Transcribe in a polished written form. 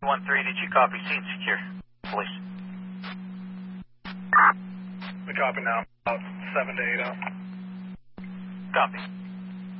1-3, did you copy? Scene secure. Police. We copy now. About 7 to 8 out. Copy.